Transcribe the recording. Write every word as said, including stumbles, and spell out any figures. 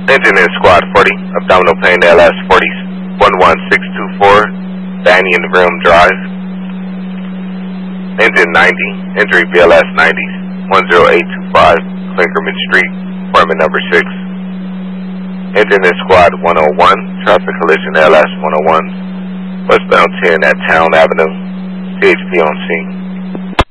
Engine in Squad forty, abdominal pain L S forty one one six two four, Banyan Rim Drive. Engine ninety, injury B L S ninety, one zero eight two five, Clinkerman Street, apartment number six. Engine in Squad one oh one, traffic collision L S one oh one, westbound ten at Town Avenue, C H P on scene.